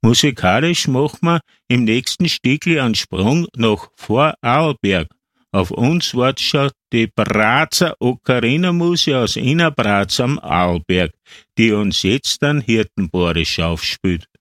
Musikalisch machen wir im nächsten Stückli einen Sprung nach Vorarlberg. Auf uns wartet schon die Brazer Ocarina-Musik aus Innerbraz am Arlberg, die uns jetzt dann Hirtenborisch aufspielt.